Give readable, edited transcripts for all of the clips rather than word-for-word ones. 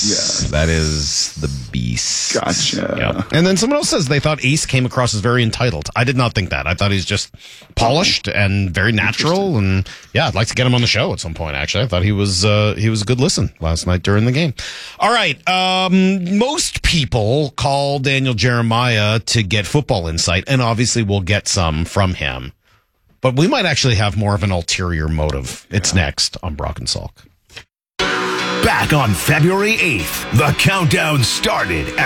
Yes. That is the beast. Gotcha. Yep. And then someone else says they thought Ace came across as very entitled. I did not think that. I thought he's just polished and very natural. And yeah, I'd like to get him on the show at some point, actually. I thought he was a good listen last night during the game. All right. Most people call Daniel Jeremiah to get football insight, and obviously we'll get some from him. But we might actually have more of an ulterior motive. It's next on Brock and Salk. Back on February 8th, the countdown started at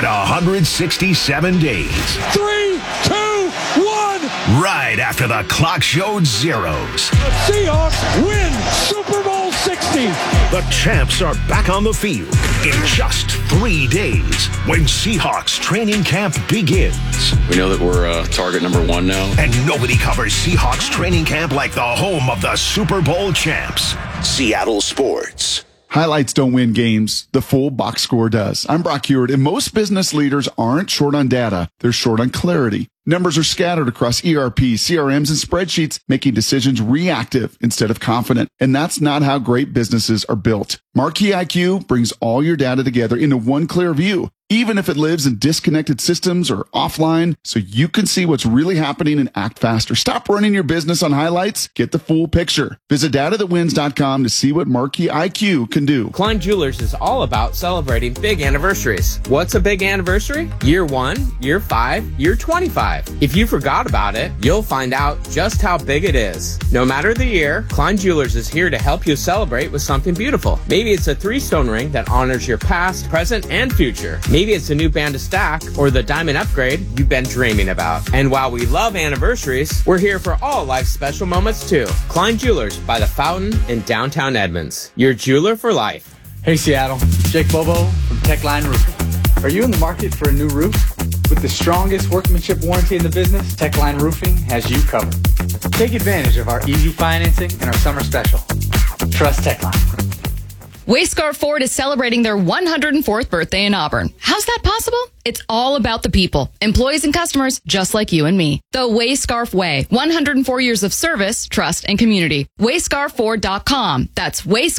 167 days. 3, 2, 1. Right after the clock showed zeros. The Seahawks win Super Bowl 60. The champs are back on the field in just 3 days when Seahawks training camp begins. We know that we're target number 1 now. And nobody covers Seahawks training camp like the home of the Super Bowl champs. Seattle Sports. Highlights don't win games. The full box score does. I'm Brock Heward, and most business leaders aren't short on data. They're short on clarity. Numbers are scattered across ERP, CRMs, and spreadsheets, making decisions reactive instead of confident. And that's not how great businesses are built. Marquee IQ brings all your data together into one clear view, even if it lives in disconnected systems or offline, so you can see what's really happening and act faster. Stop running your business on highlights. Get the full picture. Visit datathatwins.com to see what Marquee IQ can do. Klein Jewelers is all about celebrating big anniversaries. What's a big anniversary? Year 1, year 5, year 25. If you forgot about it, you'll find out just how big it is. No matter the year, Klein Jewelers is here to help you celebrate with something beautiful. Maybe it's a 3-stone ring that honors your past, present, and future. Maybe it's a new band to stack or the diamond upgrade you've been dreaming about. And while we love anniversaries, we're here for all life's special moments too. Klein Jewelers by the Fountain in downtown Edmonds. Your jeweler for life. Hey Seattle, Jake Bobo from Techline Roofing. Are you in the market for a new roof? With the strongest workmanship warranty in the business, Techline Roofing has you covered. Take advantage of our easy financing and our summer special. Trust Techline. Wayscar Ford is celebrating their 104th birthday in Auburn. How's that possible? It's all about the people, employees and customers just like you and me. The Wayscarf Way, 104 years of service, trust, and community. Wayscarford.com. That's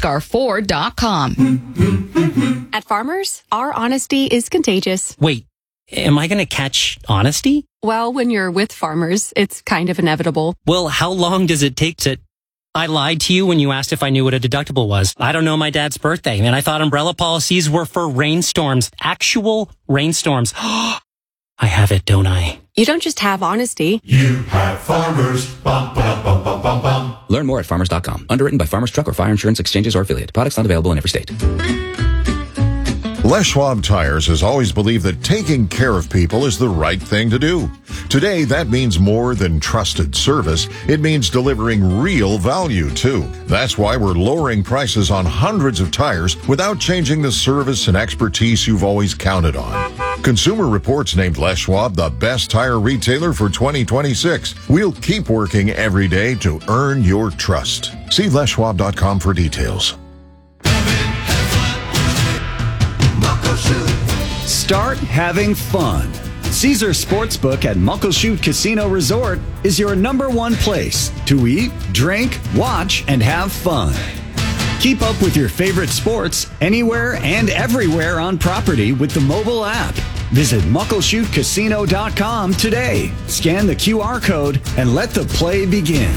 Wayscarford.com. At Farmers, our honesty is contagious. Wait, am I going to catch honesty? Well, when you're with Farmers, it's kind of inevitable. Well, how long does it take to... I lied to you when you asked if I knew what a deductible was. I don't know my dad's birthday, and I thought umbrella policies were for rainstorms. Actual rainstorms. I have it, don't I? You don't just have honesty. You have Farmers. Bum, ba, bum, bum, bum, bum. Learn more at farmers.com. Underwritten by Farmers Truck or Fire Insurance Exchanges or affiliate. Products not available in every state. Les Schwab Tires has always believed that taking care of people is the right thing to do. Today, that means more than trusted service. It means delivering real value, too. That's why we're lowering prices on hundreds of tires without changing the service and expertise you've always counted on. Consumer Reports named Les Schwab the best tire retailer for 2026. We'll keep working every day to earn your trust. See leschwab.com for details. Start having fun. Caesar Sportsbook at Muckleshoot Casino Resort is your #1 place to eat, drink, watch, and have fun. Keep up with your favorite sports anywhere and everywhere on property with the mobile app. Visit muckleshootcasino.com today. Scan the QR code and let the play begin.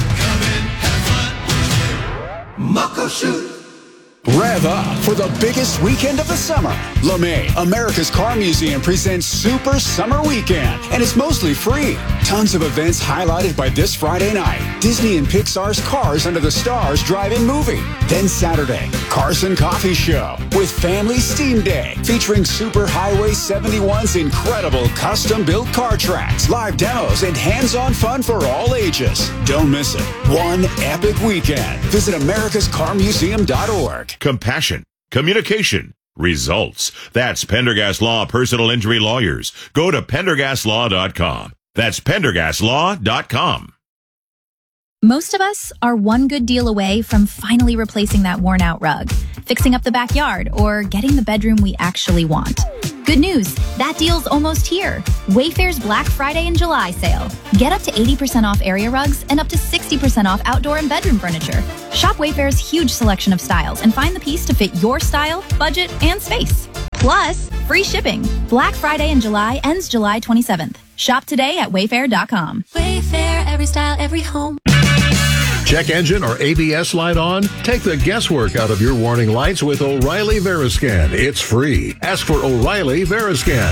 Muckleshoot. Rev up for the biggest weekend of the summer. LeMay, America's Car Museum, presents Super Summer Weekend, and it's mostly free. Tons of events highlighted by this Friday night. Disney and Pixar's Cars Under the Stars drive-in movie. Then Saturday, Carson Coffee Show with Family Steam Day, featuring Super Highway 71's incredible custom-built car tracks, live demos, and hands-on fun for all ages. Don't miss it. One epic weekend. Visit americascarmuseum.org. Compassion, communication, results. That's Pendergast Law Personal Injury Lawyers. Go to pendergastlaw.com. That's pendergastlaw.com. Most of us are one good deal away from finally replacing that worn-out rug, fixing up the backyard, or getting the bedroom we actually want. Good news, that deal's almost here. Wayfair's Black Friday and July sale. Get up to 80% off area rugs and up to 60% off outdoor and bedroom furniture. Shop Wayfair's huge selection of styles and find the piece to fit your style, budget, and space. Plus, free shipping. Black Friday in July ends July 27th. Shop today at Wayfair.com. Wayfair, every style, every home. Check engine or ABS light on? Take the guesswork out of your warning lights with O'Reilly Veriscan. It's free. Ask for O'Reilly Veriscan.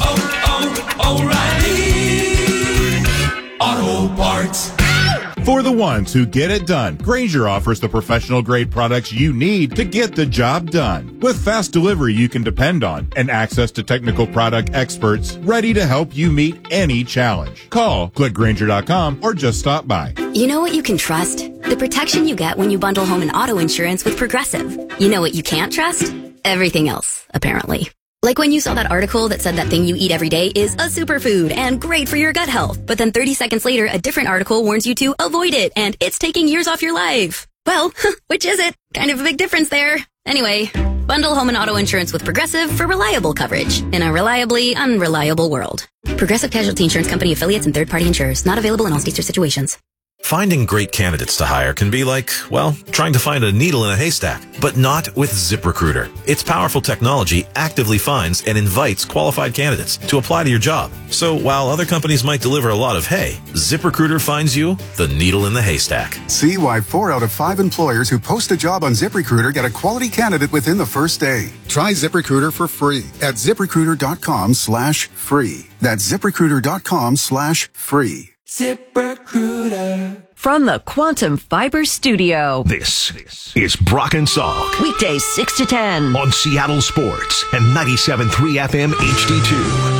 O'Reilly Auto Parts. For the ones who get it done, Grainger offers the professional-grade products you need to get the job done. With fast delivery you can depend on and access to technical product experts ready to help you meet any challenge. Call, click Grainger.com, or just stop by. You know what you can trust? The protection you get when you bundle home and auto insurance with Progressive. You know what you can't trust? Everything else, apparently. Like when you saw that article that said that thing you eat every day is a superfood and great for your gut health. But then 30 seconds later, a different article warns you to avoid it and it's taking years off your life. Well, which is it? Kind of a big difference there. Anyway, bundle home and auto insurance with Progressive for reliable coverage in a reliably unreliable world. Progressive Casualty Insurance Company affiliates and third-party insurers. Not available in all states or situations. Finding great candidates to hire can be like, well, trying to find a needle in a haystack, but not with ZipRecruiter. Its powerful technology actively finds and invites qualified candidates to apply to your job. So while other companies might deliver a lot of hay, ZipRecruiter finds you the needle in the haystack. See why 4 out of 5 employers who post a job on ZipRecruiter get a quality candidate within the first day. Try ZipRecruiter for free at ZipRecruiter.com/free. That's ZipRecruiter.com/free. ZipRecruiter. From the Quantum Fiber Studio. This is Brock and Salk. Weekdays 6 to 10. On Seattle Sports and 97.3 FM HD2.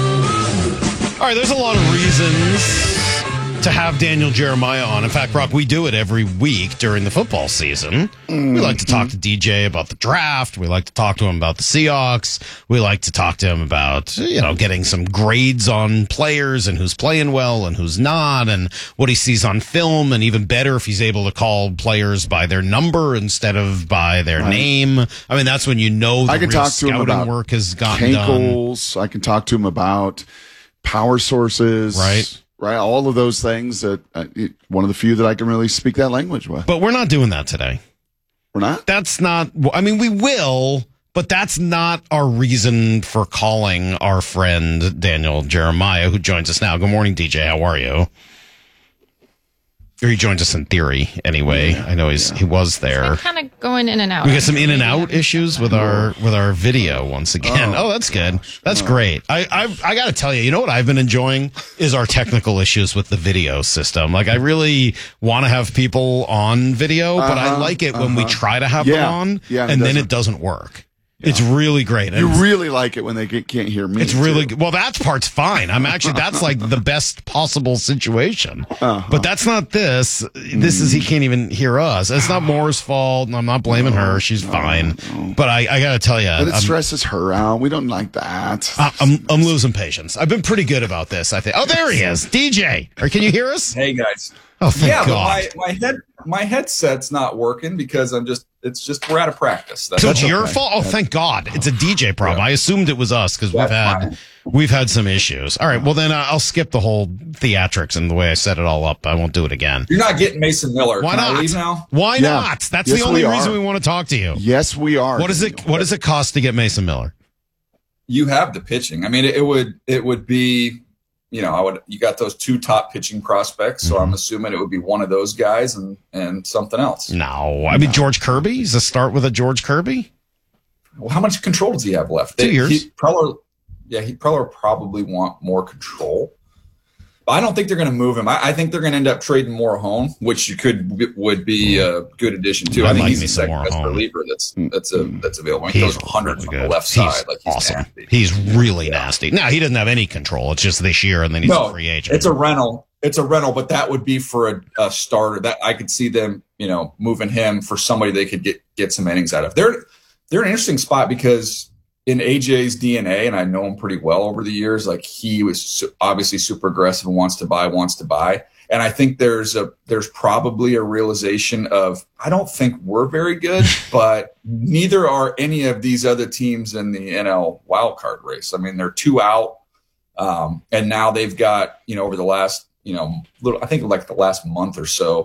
All right, there's a lot of reasons to have Daniel Jeremiah on. In fact, Brock, we do it every week during the football season. We like to talk to DJ about the draft. We like to talk to him about the Seahawks. We like to talk to him about, getting some grades on players and who's playing well and who's not and what he sees on film, and even better if he's able to call players by their number instead of by their name. I mean, that's when you know the I can real talk to him about work has gotten Cankles. done. I can talk to him about power sources. Right, all of those things that one of the few that I can really speak that language with. But we're not doing that today. We're not? That's not, I mean, we will, but that's not our reason for calling our friend Daniel Jeremiah, who joins us now. Good morning, DJ. How are you? Or he joins us in theory, anyway. Yeah, I know he was there. Kind of going in and out. We got some in and out issues with our video once again. Oh, that's good. That's great. I got to tell you, you know what I've been enjoying is our technical issues with the video system. Like, I really want to have people on video, but I like it when we try to have them on, and then it doesn't work. Yeah. It's really great. You really like it when they can't hear me. It's really good. Well, that part's fine. That's like the best possible situation. But that's not this. This is he can't even hear us. It's not Moore's fault, and I'm not blaming her. She's fine. But I got to tell you. But it stresses her out. We don't like that. I'm losing patience. I've been pretty good about this, I think. Oh, there he is. DJ. Can you hear us? Hey, guys. Oh, thank God. But my headset's not working because we're out of practice. So it's your fault? Oh, thank God. It's a DJ problem. Yeah. I assumed it was us because we've had some issues. All right. Well, then I'll skip the whole theatrics and the way I set it all up. I won't do it again. You're not getting Mason Miller. Why not? I leave now? Why not? That's the only reason we want to talk to you. Yes, we are. What does it cost to get Mason Miller? You have the pitching. I mean, it would be, you got those 2 top pitching prospects, so I'm assuming it would be one of those guys and something else. No, I mean George Kirby. Is a start with a George Kirby? Well, how much control does he have left? 2 years. He'd probably want more control. But I don't think they're going to move him. I think they're going to end up trading Morejon, which would be a good addition too. I think he's the second best reliever that's available. He throws 100 from the left side. Like, he's awesome. Nasty. He's really nasty. Now he doesn't have any control. It's just this year, and then he's a free agent. It's a rental. But that would be for a starter. That I could see them, moving him for somebody they could get some innings out of. They're an interesting spot because in AJ's DNA, and I know him pretty well over the years, like, he was obviously super aggressive and wants to buy. And I think there's probably a realization of, I don't think we're very good, but neither are any of these other teams in the NL wildcard race. I mean, they're 2 out. And now they've got, over the last, I think like the last month or so,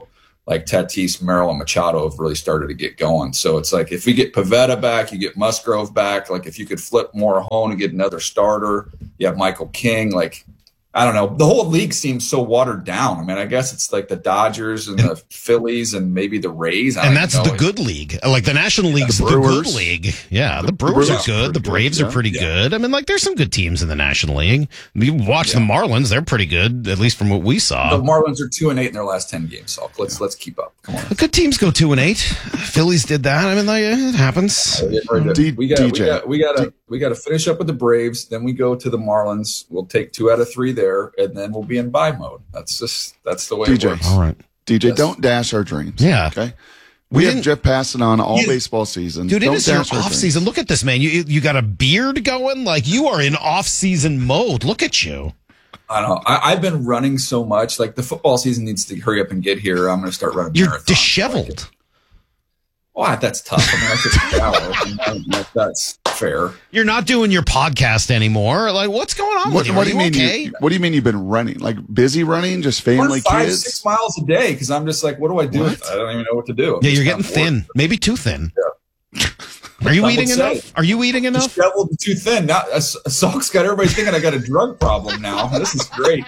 like Tatis, Merrill, and Machado have really started to get going. So it's like if we get Pivetta back, you get Musgrove back. Like if you could flip Morejon and get another starter, you have Michael King. Like, I don't know. The whole league seems so watered down. I mean, I guess it's like the Dodgers and the Phillies and maybe the Rays. And that's the good league. Like the National League's the good league. Yeah, the Brewers are good. The Braves are pretty good. I mean, like there's some good teams in the National League. You watch the Marlins; they're pretty good, at least from what we saw. The Marlins are 2-8 in their last 10 games. So let's keep up. Come on. The good teams go 2-8. Phillies did that. I mean, like, it happens. We got to finish up with the Braves. Then we go to the Marlins. We'll take 2 out of 3 there, and then we'll be in buy mode. That's the way it works. All right, DJ, don't dash our dreams. Yeah. Okay. We have Jeff passing on all baseball season. Dude, it is your off season. Look at this, man. You got a beard going. Like you are in off season mode. Look at you. I don't know. I've been running so much. Like the football season needs to hurry up and get here. I'm going to start running. You're disheveled. Oh, that's tough. I mean, I could shower. That's fair. You're not doing your podcast anymore. Like, what's going on with you? What do you mean? Okay? What do you mean you've been running? Like busy running? Just family, 5-6 miles a day because I'm just like, what do I do? I don't even know what to do. Yeah, you're getting thin. Maybe too thin. Yeah. Are you eating enough? Are you eating enough? Disheveled and too thin. Now, Salk's got everybody thinking I got a drug problem now. This is great.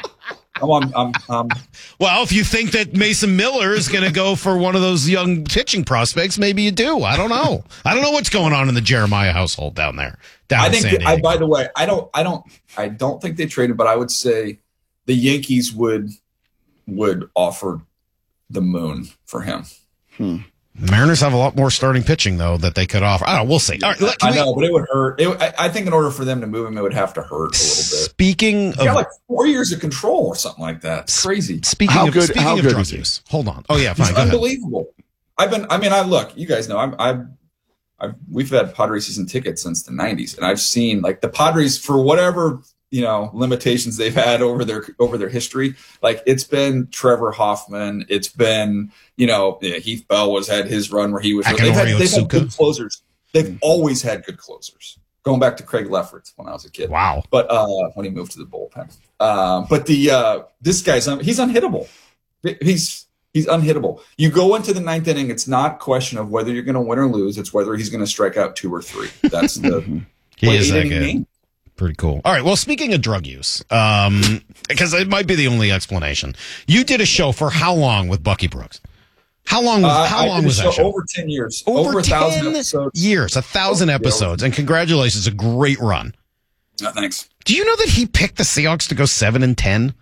Well, if you think that Mason Miller is going to go for one of those young pitching prospects, maybe you do. I don't know. I don't know what's going on in the Jeremiah household down there. By the way, I don't think they traded, but I would say the Yankees would offer the moon for him. The Mariners have a lot more starting pitching, though, that they could offer. I don't know. We'll see. All right, I know, but it would hurt. I think in order for them to move him, it would have to hurt a little bit. Speaking of... He's got like 4 years of control or something like that. It's crazy. Speaking of drug use. Hold on. Oh, yeah, fine. It's unbelievable. Look, you guys know, we've had Padres season tickets since the 90s, and I've seen like the Padres for whatever limitations they've had over their history. Like it's been Trevor Hoffman, it's been Heath Bell had his run where he was. They've had good closers. They've always had good closers. Going back to Craig Lefferts when I was a kid. Wow. But when he moved to the bullpen, but this guy's he's unhittable. He's unhittable. You go into the ninth inning, it's not a question of whether you're going to win or lose. It's whether he's going to strike out 2 or 3. That's the he is that good. Pretty cool. All right. Well, speaking of drug use, because it might be the only explanation. You did a show for how long with Bucky Brooks? How long was that show? Over 10 years. Over 1,000 episodes. Years, 1,000 episodes. And congratulations, a great run. Thanks. Do you know that he picked the Seahawks to go 7-10?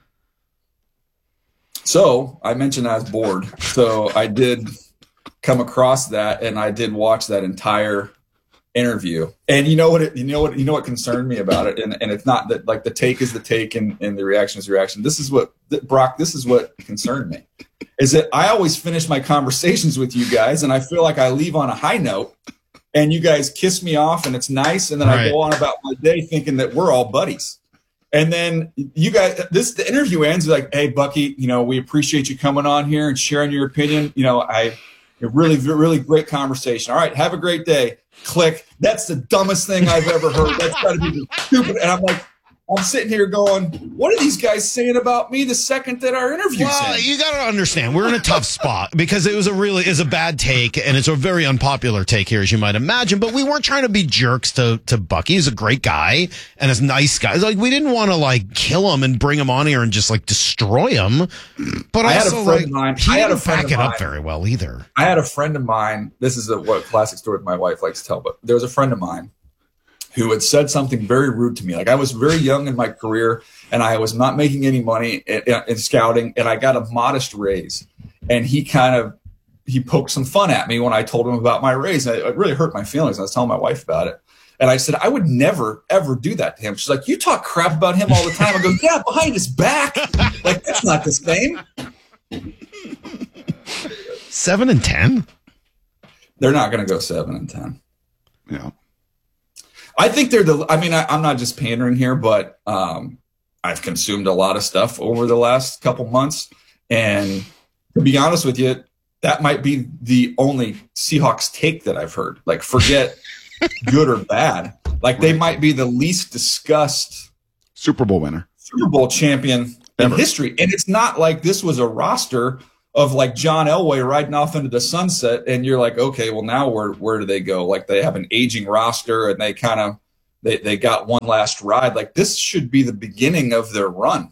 So I mentioned I was bored. So I did come across that, and I did watch that entire interview. And you know what concerned me about it, and it's not that like the take is the take and the reaction is the reaction. This is what concerned me is that I always finish my conversations with you guys, and I feel like I leave on a high note, and you guys kiss me off, and it's nice, and then I go on about my day thinking that we're all buddies. And then you guys, the interview ends like, "Hey, Bucky, we appreciate you coming on here and sharing your opinion. A really, really great conversation. All right, have a great day." Click. That's the dumbest thing I've ever heard. That's got to be stupid. And I'm sitting here going, what are these guys saying about me the second that our interview's in? You got to understand, we're in a tough spot because it was a bad take, and it's a very unpopular take here, as you might imagine. But we weren't trying to be jerks to Bucky. He's a great guy and a nice guy. Like we didn't want to kill him and bring him on here and just destroy him. But I also, had a friend of mine. He didn't back it up very well either. I had a friend of mine. This is what classic story my wife likes to tell. But there was a friend of mine who had said something very rude to me. Like I was very young in my career and I was not making any money in scouting, and I got a modest raise. And he poked some fun at me when I told him about my raise. And it really hurt my feelings. I was telling my wife about it. And I said, I would never, ever do that to him. She's like, you talk crap about him all the time. I go, yeah, behind his back. Like, that's not the same. 7-10? They're not going to go 7-10. Yeah. I think I'm not just pandering here, but I've consumed a lot of stuff over the last couple months. And to be honest with you, that might be the only Seahawks take that I've heard. Like, forget good or bad. Like, they might be the least discussed Super Bowl winner, Super Bowl champion in history. And it's not like this was a roster of like John Elway riding off into the sunset, and you're like, okay, well now where do they go? Like they have an aging roster, and they kind of they got one last ride. Like this should be the beginning of their run.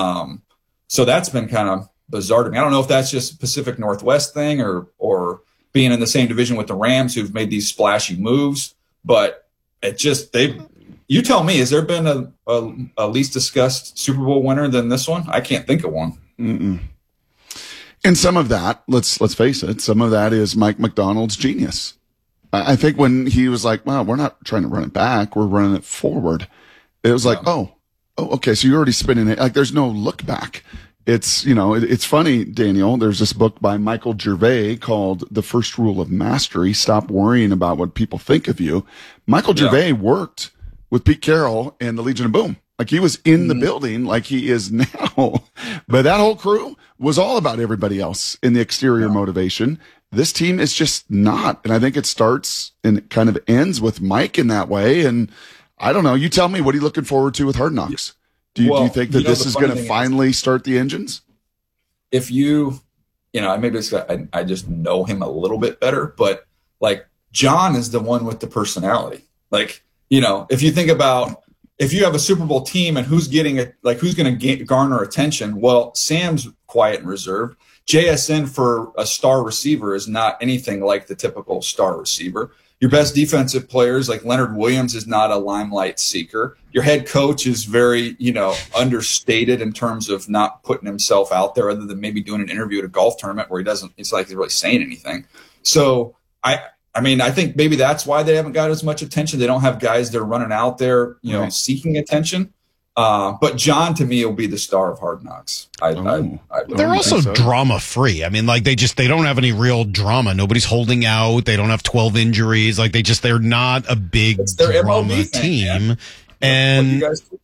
So that's been kind of bizarre to me. I don't know if that's just a Pacific Northwest thing or being in the same division with the Rams who've made these splashy moves, but it just you tell me, has there been a least discussed Super Bowl winner than this one? I can't think of one. Mm-mm. And some of that, let's face it, some of that is Mike McDonald's genius. I think when he was like, well, we're not trying to run it back, we're running it forward. It was like, oh, okay. So you're already spinning it. Like there's no look back. It's, it's funny, Daniel. There's this book by Michael Gervais called The First Rule of Mastery. Stop worrying about what people think of you. Michael Gervais worked with Pete Carroll and the Legion of Boom. Like he was in the building like he is now. But that whole crew was all about everybody else in the exterior motivation. This team is just not. And I think it starts and it kind of ends with Mike in that way. And I don't know. You tell me, what are you looking forward to with Hard Knocks? Do you think that this is going to finally start the engines? If maybe I just know him a little bit better, but like John is the one with the personality. Like, if you think about, if you have a Super Bowl team and who's going to garner attention, well, Sam's quiet and reserved. JSN for a star receiver is not anything like the typical star receiver. Your best defensive players like Leonard Williams is not a limelight seeker. Your head coach is very, understated in terms of not putting himself out there other than maybe doing an interview at a golf tournament where it's like he's really saying anything. So I think maybe that's why they haven't got as much attention. They don't have guys that are running out there, seeking attention. But John, to me, will be the star of Hard Knocks. They're also drama free. I mean, like they don't have any real drama. Nobody's holding out. They don't have 12 injuries. Like they're not a big drama team. And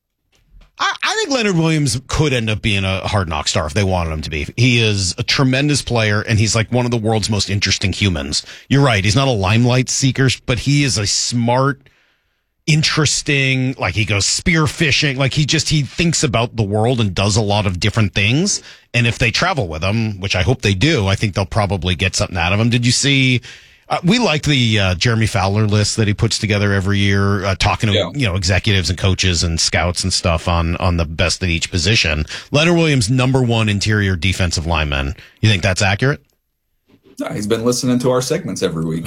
I think Leonard Williams could end up being a Hard Knock star if they wanted him to be. He is a tremendous player, and he's like one of the world's most interesting humans. You're right. He's not a limelight seeker, but he is a smart, interesting, like he goes spearfishing. Like he thinks about the world and does a lot of different things. And if they travel with him, which I hope they do, I think they'll probably get something out of him. Did you see? We like the Jeremy Fowler list that he puts together every year, talking to executives and coaches and scouts and stuff on the best at each position. Leonard Williams, #1 interior defensive lineman. You think that's accurate? No, he's been listening to our segments every week.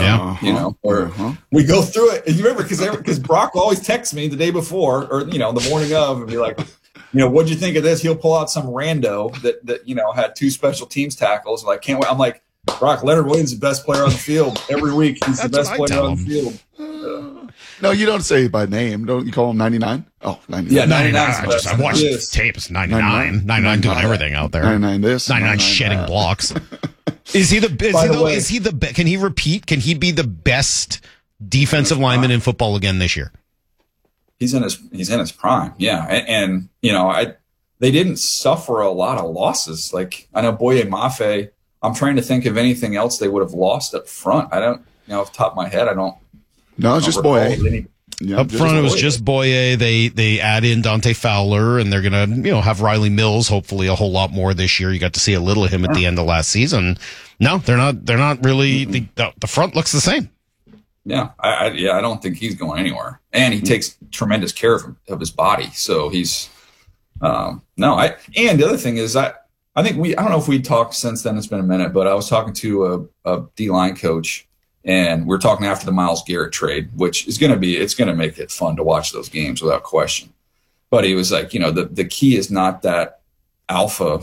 We go through it. And you remember because Brock always texts me the day before or the morning of and be like, what'd you think of this? He'll pull out some rando that had 2 special teams tackles. Like, can't wait. I'm like, Brock, Leonard Williams is the best player on the field. Every week, he's the best player on the field. No, you don't say by name. Don't you call him 99? Oh, 99. Yeah, 99. I watched the tape. It's 99. 99 doing everything out there. 99 this. 99 shedding blocks. Is he can he repeat? Can he be the best defensive lineman in football again this year? He's in his prime. Yeah. And they didn't suffer a lot of losses. Like I know Boye Mafe, I'm trying to think of anything else they would have lost up front. I don't, off the top of my head, I don't. No, it's just Boye. Up front, it was just Boye. They add in Dante Fowler, and they're gonna have Riley Mills. Hopefully, a whole lot more this year. You got to see a little of him at the end of last season. No, they're not. They're not really. The front looks the same. Yeah, I don't think he's going anywhere, and he takes tremendous care of his body. So he's And the other thing is I think I don't know if we talked since then. It's been a minute, but I was talking to a D-line coach. And we're talking after the Myles Garrett trade, which is going to make it fun to watch those games without question. But he was like, the key is not that alpha,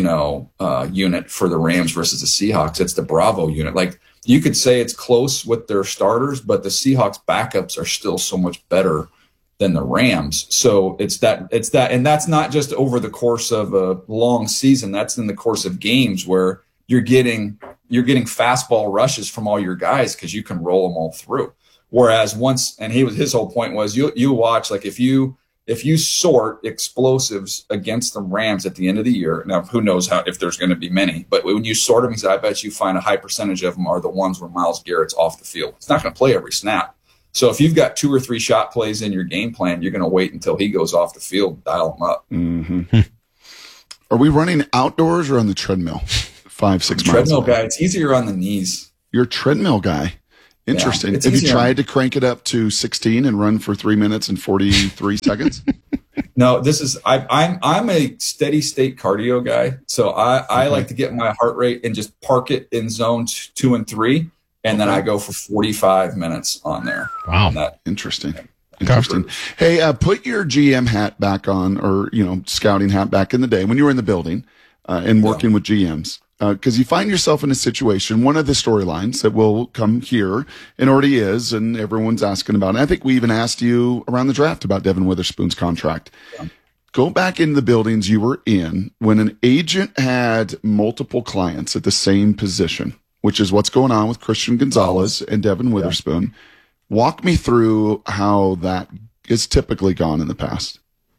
unit for the Rams versus the Seahawks. It's the Bravo unit. Like you could say it's close with their starters, but the Seahawks backups are still so much better than the Rams. So it's that, and that's not just over the course of a long season. That's in the course of games where you're getting fastball rushes from all your guys because you can roll them all through. Whereas his whole point was you watch, like if you sort explosives against the Rams at the end of the year, now who knows if there's going to be many, but when you sort them, he said, I bet you find a high percentage of them are the ones where Myles Garrett's off the field. It's not going to play every snap. So if you've got 2 or 3 shot plays in your game plan, you're going to wait until he goes off the field, dial him up. Mm-hmm. Are we running outdoors or on the treadmill 5-6 miles. Treadmill guy. It's easier on the knees. You're a treadmill guy. Interesting. Have you tried to crank it up to 16 and run for 3 minutes and 43 seconds? No, this is I'm a steady state cardio guy. So I like to get my heart rate and just park it in zones 2 and 3. And then I go for 45 minutes on there. Wow. Interesting. Hey, put your GM hat back on, or, scouting hat back in the day when you were in the building and working with GMs. Because you find yourself in a situation, one of the storylines that will come here and already is, and everyone's asking about it. I think we even asked you around the draft about Devin Witherspoon's contract. Yeah. Go back in the buildings you were in when an agent had multiple clients at the same position, which is what's going on with Christian Gonzalez and Devin Witherspoon. Yeah. Walk me through how that is typically gone in the past.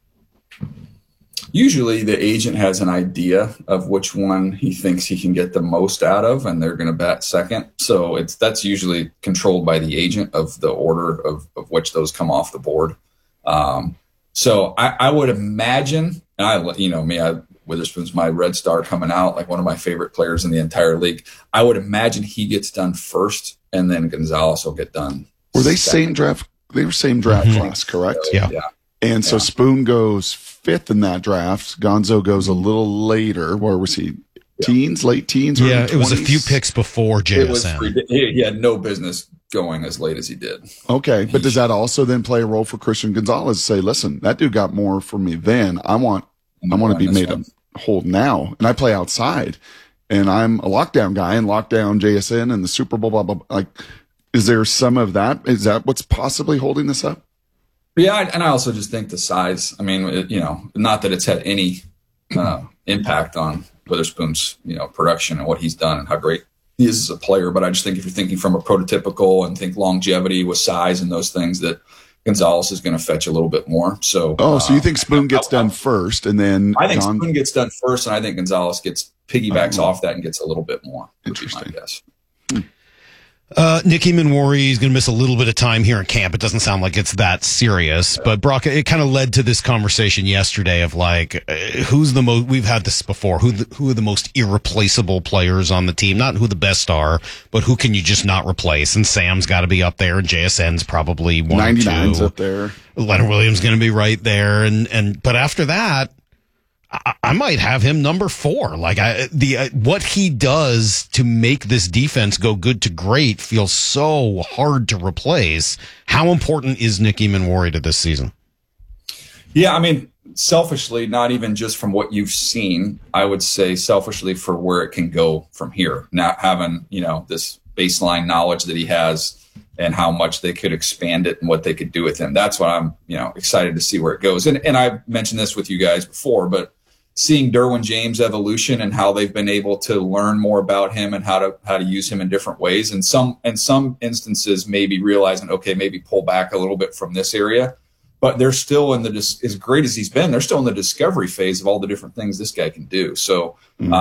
Usually the agent has an idea of which one he thinks he can get the most out of, and they're going to bat second. So that's usually controlled by the agent of the order of which those come off the board. So I would imagine, and Witherspoon's my red star coming out, like one of my favorite players in the entire league. I would imagine he gets done first, and then Gonzalez will get done. Were they same draft? They were same draft class, correct? Yeah. And so Spoon goes 5th in that draft. Gonzo goes a little later. Where was he? Teens, late teens? Yeah, it was a few picks before JSN. He had no business going as late as he did. Okay, but does that also then play a role for Christian Gonzalez? Say, listen, that dude got more for me then. I want to be made a whole now, and I play outside, and I'm a lockdown guy, and lockdown JSN and the Super Bowl, blah blah blah. Like, is there some of that? Is that what's possibly holding this up? Yeah, and I also just think the size. I mean, not that it's had any impact on Witherspoon's, production and what he's done and how great he is as a player. But I just think if you're thinking from a prototypical and think longevity with size and those things, that Gonzalez is going to fetch a little bit more. So, so you think Spoon gets done first, and then I think Spoon gets done first, and I think Gonzalez piggybacks off that and gets a little bit more. Interesting. Would be my guess. Nick Eamon is going to miss a little bit of time here in camp. It doesn't sound like it's that serious, but Brock, it kind of led to this conversation yesterday of like, who's the most, we've had this before, who are the most irreplaceable players on the team? Not who the best are, but who can you just not replace? And Sam's got to be up there, and JSN's probably 1 or 2. 99's up there. Leonard Williams going to be right there. But after that, I might have him number 4. Like what he does to make this defense go good to great feels so hard to replace. How important is Nick Eamon to this season? Yeah, I mean, selfishly, not even just from what you've seen, I would say selfishly for where it can go from here. Not having, this baseline knowledge that he has and how much they could expand it and what they could do with him. That's what I'm, excited to see where it goes. And I've mentioned this with you guys before, but seeing Derwin James' evolution and how they've been able to learn more about him and how to use him in different ways. And some instances, maybe realizing, okay, maybe pull back a little bit from this area, but they're still as great as he's been, they're still in the discovery phase of all the different things this guy can do. So,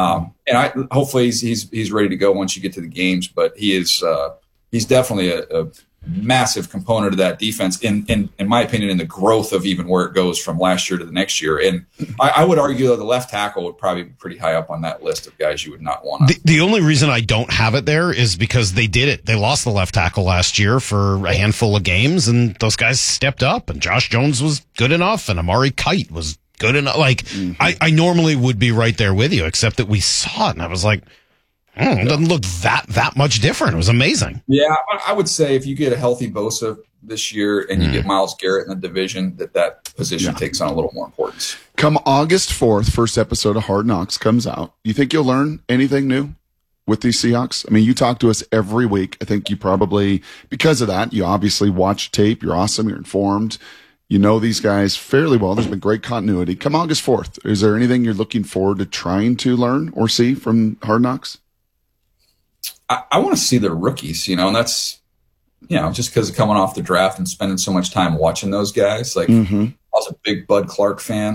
and hopefully he's ready to go once you get to the games, but he's definitely a massive component of that defense in my opinion, in the growth of even where it goes from last year to the next year. And I would argue that the left tackle would probably be pretty high up on that list of guys you would not want to. The only reason I don't have it there is because they did it. They lost the left tackle last year for a handful of games, and those guys stepped up, and Josh Jones was good enough, and Amari Kite was good enough. Like, I normally would be right there with you, except that we saw it, and I was like, it doesn't look that much different. It was amazing. Yeah, I would say if you get a healthy Bosa this year and you get Myles Garrett in the division, that position takes on a little more importance. Come August 4th, first episode of Hard Knocks comes out. You think you'll learn anything new with these Seahawks? I mean, you talk to us every week. I think you probably, because of that, you obviously watch tape. You're awesome. You're informed. You know these guys fairly well. There's been great continuity. Come August 4th, is there anything you're looking forward to trying to learn or see from Hard Knocks? I want to see the rookies, and that's, just because of coming off the draft and spending so much time watching those guys. Like, I was a big Bud Clark fan,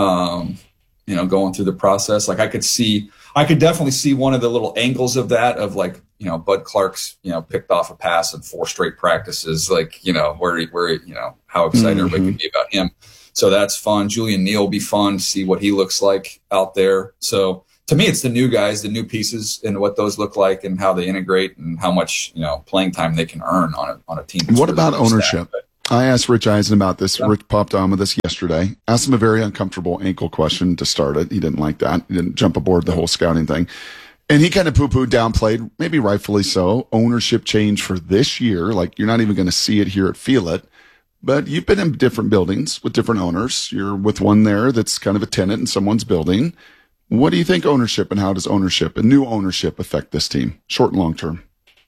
going through the process. Like, I could definitely see one of the little angles of that, of like, Bud Clark's, picked off a pass in 4 straight practices, like, where how excited everybody can be about him. So that's fun. Julian Neal will be fun to see what he looks like out there. So to me, it's the new guys, the new pieces, and what those look like, and how they integrate, and how much playing time they can earn on a team. What about ownership? I asked Rich Eisen about this. Yeah. Rich popped on with us yesterday. Asked him a very uncomfortable ankle question to start it. He didn't like that. He didn't jump aboard the whole scouting thing. And he kind of poo-pooed, downplayed, maybe rightfully so, ownership change for this year. Like, you're not even going to see it, hear it, feel it. But you've been in different buildings with different owners. You're with one there that's kind of a tenant in someone's building. What do you think ownership, and how does ownership and new ownership affect this team, short and long term?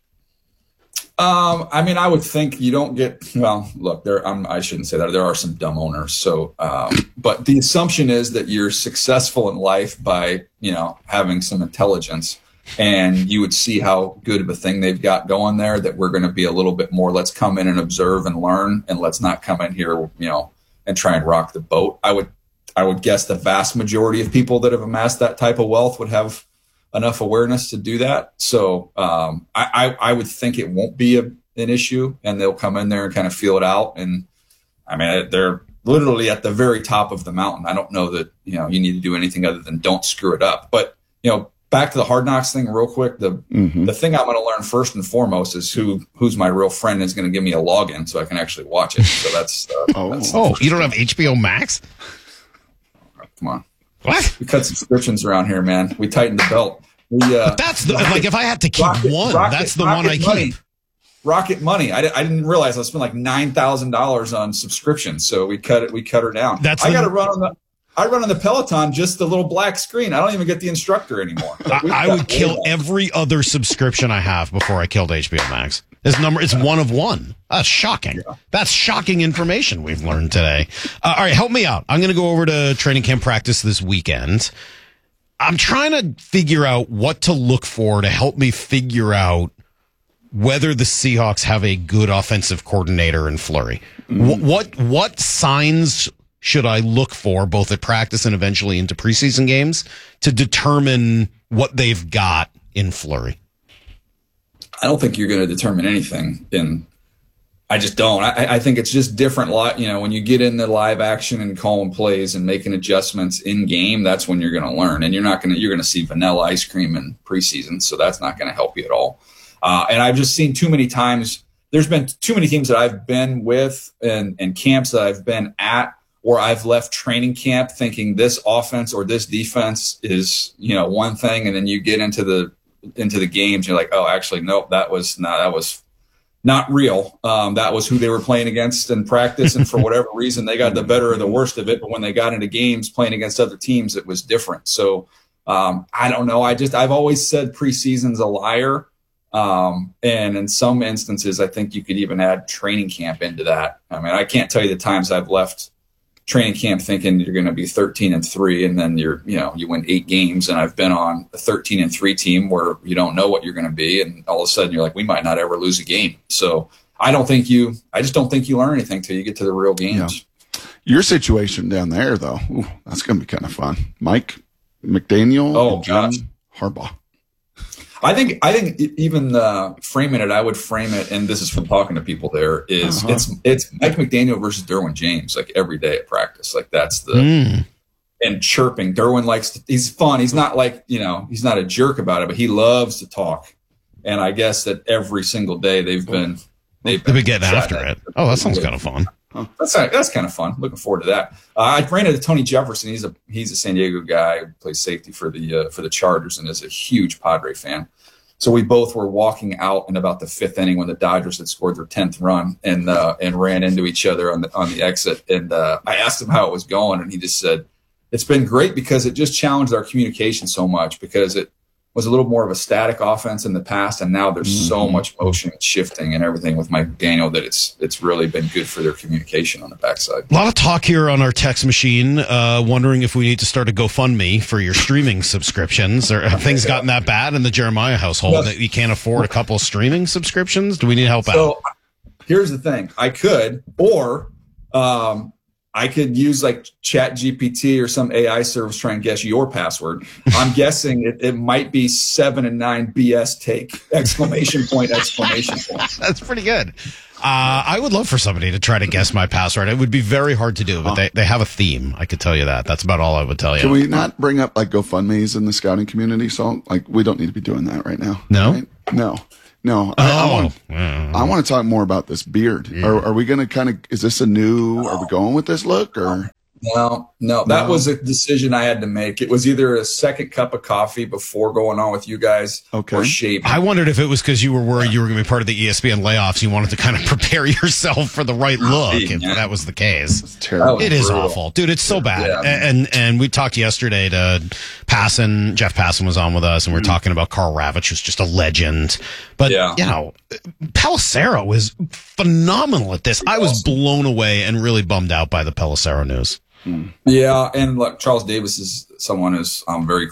I mean, I would think you don't get, well, look, I shouldn't say that. There are some dumb owners. So, but the assumption is that you're successful in life by, having some intelligence, and you would see how good of a thing they've got going there, that we're going to be a little bit more, let's come in and observe and learn, and let's not come in here, and try and rock the boat. I would guess the vast majority of people that have amassed that type of wealth would have enough awareness to do that. So I would think it won't be an issue, and they'll come in there and kind of feel it out. And I mean, they're literally at the very top of the mountain. I don't know that, you need to do anything other than don't screw it up. But, back to the Hard Knocks thing real quick. The thing I'm going to learn first and foremost is who's my real friend, and is going to give me a login so I can actually watch it. So that's, you don't have HBO Max? Come on. What? We cut subscriptions around here, man. We tightened the belt. But that's if I had to keep that's the one I keep. Rocket Money. I didn't realize I spent like $9,000 on subscriptions, so we cut her down. I run on the Peloton, just the little black screen. I don't even get the instructor anymore. I would kill every other subscription I have before I killed HBO Max. It's one of one. That's shocking. Yeah. That's shocking information we've learned today. All right, help me out. I'm going to go over to training camp practice this weekend. I'm trying to figure out what to look for to help me figure out whether the Seahawks have a good offensive coordinator in Fleury. What signs should I look for, both at practice and eventually into preseason games, to determine what they've got in Fleury? I don't think you're going to determine anything I just don't. I think it's just different. When you get in the live action and calling plays and making adjustments in game, that's when you're going to learn. And you're going to see vanilla ice cream in preseason, so that's not going to help you at all. And I've just seen too many times. There's been too many teams that I've been with and camps that I've been at, or I've left training camp thinking this offense or this defense is, one thing. And then you get into the games, you're like, oh, actually, nope, that was not real. That was who they were playing against in practice. And for whatever reason, they got the better or the worst of it. But when they got into games playing against other teams, it was different. So I don't know. I've always said preseason's a liar. And in some instances, I think you could even add training camp into that. I mean, I can't tell you the times I've left training camp thinking you're going to be 13-3, and then you win 8 games. And I've been on a 13-3 team where you don't know what you're going to be, and all of a sudden you're like, we might not ever lose a game. So I just don't think you learn anything till you get to the real games. Yeah. Your situation down there, though, that's going to be kind of fun. Mike McDaniel and John Harbaugh. I think even framing it, I would frame it, and this is from talking to people there, is it's Mike McDaniel versus Derwin James, like every day at practice. Like that's and chirping. Derwin he's fun. He's not he's not a jerk about it, but he loves to talk. And I guess that every single day they've been getting after it. Oh, that sounds kind of fun. That's kind of fun. Looking forward to that. I ran into Tony Jefferson. He's a San Diego guy who plays safety for the Chargers and is a huge Padre fan. So we both were walking out in about the 5th inning when the Dodgers had scored their 10th run and ran into each other on the exit. And I asked him how it was going, and he just said, "It's been great because it just challenged our communication so much, because it was a little more of a static offense in the past, and now there's so much motion and shifting and everything with Mike McDaniel that it's really been good for their communication on the backside." A lot of talk here on our text machine, wondering if we need to start a GoFundMe for your streaming subscriptions, or have things gotten that bad in the Jeremiah household that you can't afford a couple streaming subscriptions? Do we need help out? So here's the thing. I could, or I could use like ChatGPT or some AI service try and guess your password. I'm guessing it might be 7 and 9 BS take ! Exclamation point! That's pretty good. I would love for somebody to try to guess my password. It would be very hard to do, but they have a theme. I could tell you that. That's about all I would tell you. Can we not bring up like GoFundMe's in the scouting community? So like we don't need to be doing that right now. No? Right? No. I want to talk more about this beard. Yeah. Are we going to kind of, is this are we going with this look or? No. That was a decision I had to make. It was either a second cup of coffee before going on with you guys or shaving. I wondered if it was because you were worried you were going to be part of the ESPN layoffs. You wanted to kind of prepare yourself for the right look. If that was the case. It's terrible. It is awful. Dude, it's so bad. Yeah. And we talked yesterday to Passon. Jeff Passon was on with us, and we were talking about Karl Ravech, who's just a legend. But, Pelissero is phenomenal at this. I was blown away and really bummed out by the Pelissero news. Yeah, and look, Charles Davis is someone who's very